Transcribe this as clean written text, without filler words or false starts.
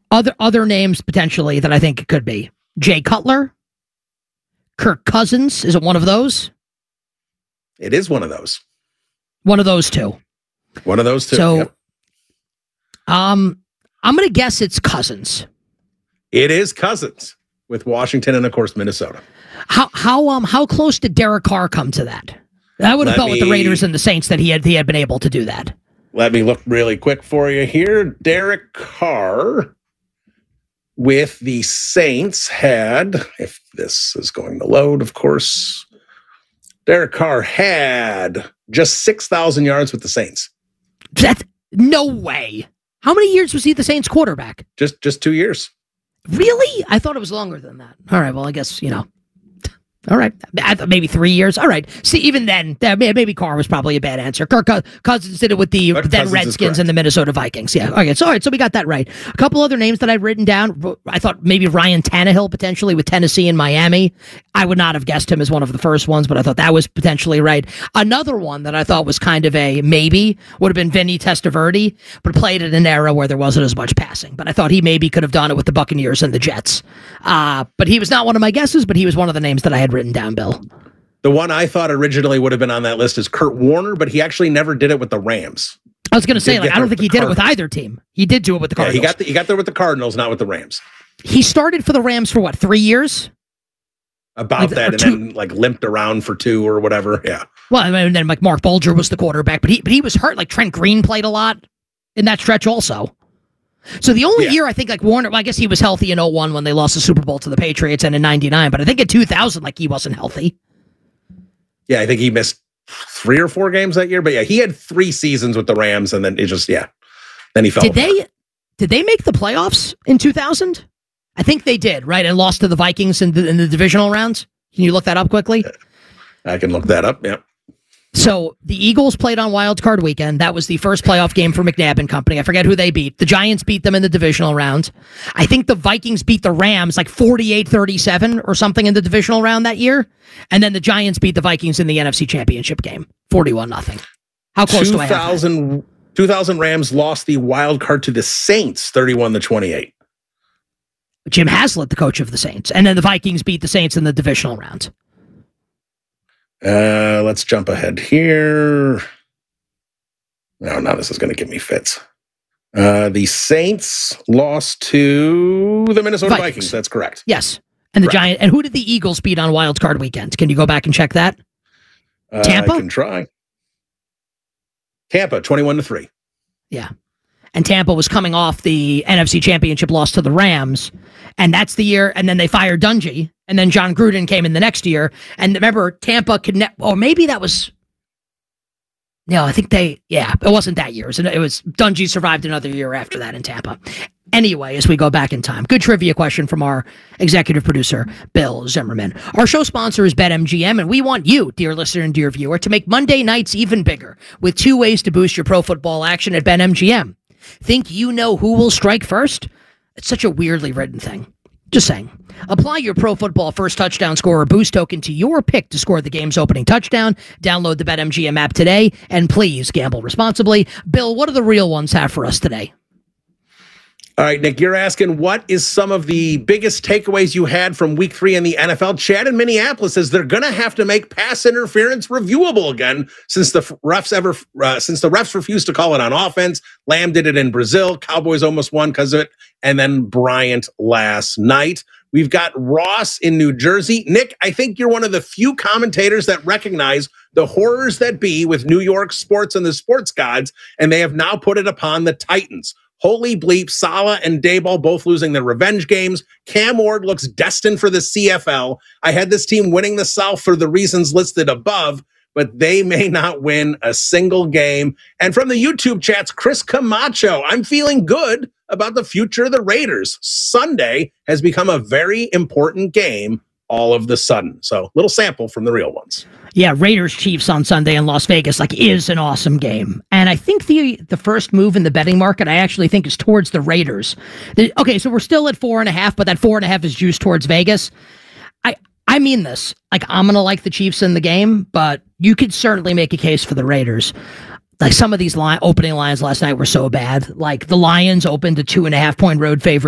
Other names potentially that I think it could be. Jay Cutler, Kirk Cousins. Is it one of those? It is one of those. One of those two. One of those two. So, yep. I'm going to guess it's Cousins. It is Cousins with Washington and, of course, Minnesota. How close did Derek Carr come to that? I would have thought with the Raiders and the Saints that he had been able to do that. Let me look really quick for you here. Derek Carr with the Saints had, if this is going to load, of course, Derek Carr had just 6,000 yards with the Saints. That's no way. How many years was he the Saints quarterback? Just 2 years. Really? I thought it was longer than that. All right. Well, I guess, all right. Maybe 3 years. All right. See, even then, maybe Carr was probably a bad answer. Kirk Cousins did it with the then Redskins and the Minnesota Vikings. Yeah. Okay. So, all right. So we got that right. A couple other names that I'd written down. I thought maybe Ryan Tannehill potentially with Tennessee and Miami. I would not have guessed him as one of the first ones, but I thought that was potentially right. Another one that I thought was kind of a maybe would have been Vinny Testaverde, but played in an era where there wasn't as much passing. But I thought he maybe could have done it with the Buccaneers and the Jets. But he was not one of my guesses, but he was one of the names that I had written down, Bill. The one I thought originally would have been on that list is Kurt Warner, but he actually never did it with the Rams. I was going to say, I don't think he did it with either team. He did do it with the Cardinals. Yeah, he got there with the Cardinals, not with the Rams. He started for the Rams for what, 3 years? About that, and then limped around for 2 or whatever. Yeah. Well, and then Mark Bulger was the quarterback, but he was hurt. Trent Green played a lot in that stretch also. So the only year I think Warner, I guess he was healthy in 2001 when they lost the Super Bowl to the Patriots, and in 99, but I think in 2000, he wasn't healthy. Yeah, I think he missed 3 or 4 games that year, but yeah, he had 3 seasons with the Rams, and then it just, then he fell apart. Did they make the playoffs in 2000? I think they did, right? And lost to the Vikings in the divisional rounds. Can you look that up quickly? I can look that up, yeah. So the Eagles played on Wild Card Weekend. That was the first playoff game for McNabb and company. I forget who they beat. The Giants beat them in the divisional round. I think the Vikings beat the Rams 48-37 or something in the divisional round that year. And then the Giants beat the Vikings in the NFC Championship game, 41-0. How close do I have that? 2000 Rams lost the wild card to the Saints, 31-28. Jim Haslett, the coach of the Saints. And then the Vikings beat the Saints in the divisional round. Let's jump ahead here. No, this is going to give me fits. The Saints lost to the Minnesota Vikings. That's correct. Yes. And the Giants. And who did the Eagles beat on Wild Card Weekend? Can you go back and check that? Tampa? I can try. Tampa, 21-3. Yeah. And Tampa was coming off the NFC Championship loss to the Rams. And that's the year. And then they fired Dungy. And then John Gruden came in the next year. And remember, Tampa or maybe that was. No, I think it wasn't that year. It was Dungy survived another year after that in Tampa. Anyway, as we go back in time, good trivia question from our executive producer, Bill Zimmerman. Our show sponsor is BetMGM, and we want you, dear listener and dear viewer, to make Monday nights even bigger with 2 ways to boost your pro football action at BetMGM. Think you know who will strike first? It's such a weirdly written thing. Just saying. Apply your pro football first touchdown scorer boost token to your pick to score the game's opening touchdown. Download the BetMGM app today, and please gamble responsibly. Bill, what do the real ones have for us today? All right, Nick, you're asking what is some of the biggest takeaways you had from Week 3 in the NFL? Chad in Minneapolis says they're going to have to make pass interference reviewable again since the refs refused to call it on offense. Lamb did it in Brazil. Cowboys almost won because of it. And then Bryant last night. We've got Ross in New Jersey. Nick, I think you're one of the few commentators that recognize the horrors that be with New York sports and the sports gods, and they have now put it upon the Titans. Holy bleep, Saleh and Daboll both losing their revenge games. Cam Ward looks destined for the CFL. I had this team winning the South for the reasons listed above, but they may not win a single game. And from the YouTube chats, Chris Camacho, I'm feeling good about the future of the Raiders. Sunday has become a very important game all of the sudden. So little sample from the real ones. Yeah, Raiders-Chiefs on Sunday in Las Vegas is an awesome game. And I think the first move in the betting market, I actually think, is towards the Raiders. Okay, so we're still at 4.5, but that 4.5 is juiced towards Vegas. I mean this. I'm going to like the Chiefs in the game, but you could certainly make a case for the Raiders. Some of these opening lines last night were so bad. The Lions opened a 2.5-point road favorite